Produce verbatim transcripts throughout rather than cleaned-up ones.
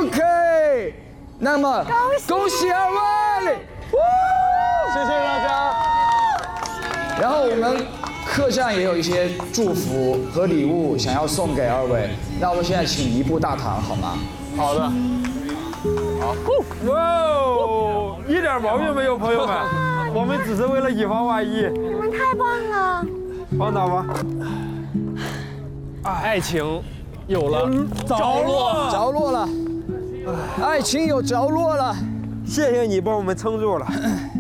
OK， 那么恭喜二位， 谢谢大家。 然后我们客栈也有一些祝福和礼物想要送给二位，那我们现在请移步大堂好吗？ 好的。好。哇哦，一点毛病没有，朋友们，我们只是为了以防万一。 你们太棒了。 帮打吧。 爱情有了着落， 着落了，爱情有着落了。 谢谢你帮我们撑住了。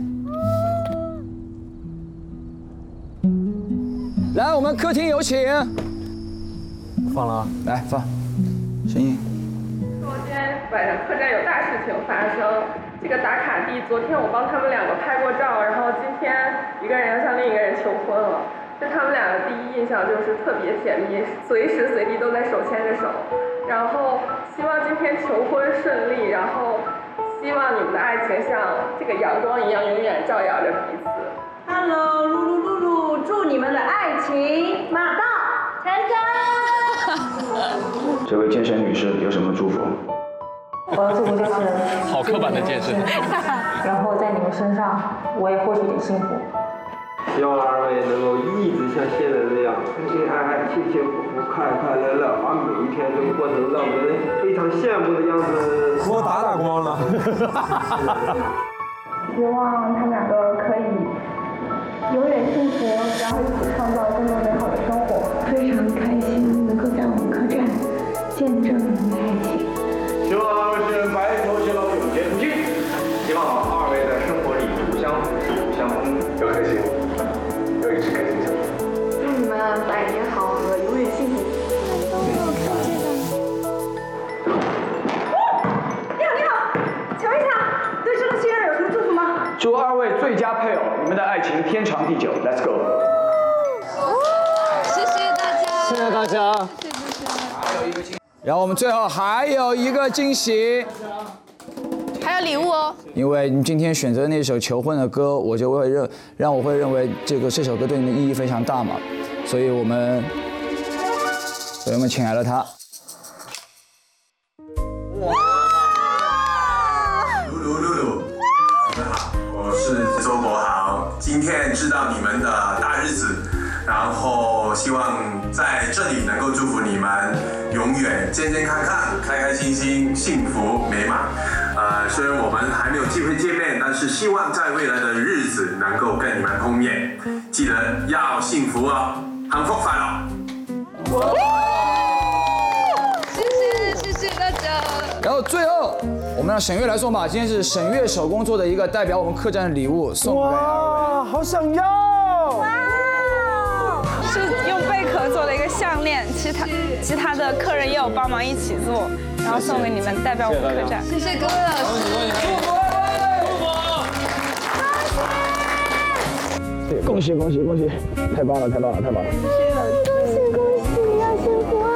来，我们客厅有请。 放了啊， 来放，声音。 说今天晚上客栈有大事情发生。这个打卡地，昨天我帮他们两个拍过照，然后今天一个人要向另一个人求婚了。对他们俩的第一印象就是特别甜蜜，随时随地都在手牵着手。然后希望今天求婚顺利，然后希望你们的爱情像这个阳光一样永远照耀着彼此。 Hello， 露露露露，祝你们的爱情马到成真。 这位健身女士有什么祝福？ 我要祝福就是好刻板的健身。 然后在你们身上，我也获取点幸福。 希望二位能够一直像现在这样恩恩爱爱、幸幸福福、快快乐乐，把每一天都过成让别人非常羡慕的样子。给我打打光了。 希望他们两个可以永远幸福，然后一起创造更多美好的生活。 非常开心能够在我们客栈见证你们的爱情。 希望二位是白头偕老，永结同心。希望二位在生活里互相互相要开心，要一直开心下去。 祝你们百年好合，永远幸福。 你好，你好，请问一下，对这个新人有什么祝福吗？ 祝二位最佳配偶，你们的爱情天长地久。Let's go。 谢谢大家。 谢谢大家。 然后我们最后还有一个惊喜， 还有礼物哦。 因为你今天选择那首求婚的歌，我就会认让我会认为这个这首歌对你的意义非常大嘛，所以我们所以我们请来了他。 露露露露，你们好，我是周国豪，今天知道你们的大日子，然后希望在这里能够祝福你们永远健健康康、开开心心、幸福美满。呃，虽然我们还没有机会见面，但是希望在未来的日子能够跟你们碰面。记得要幸福哦，幸福快乐。 谢谢谢谢大家。 然后最后我们让沈月来送吧，今天是沈月手工做的一个代表我们客栈的礼物，送给二位。 哇，好想要！ 是用贝壳做的一个项链，其他其他的客人也有帮忙一起做，然后送给你们，代表我们客栈。 谢谢各位老师。 恭喜恭喜恭喜！太棒了太棒了太棒了！ 恭喜恭喜，要幸福。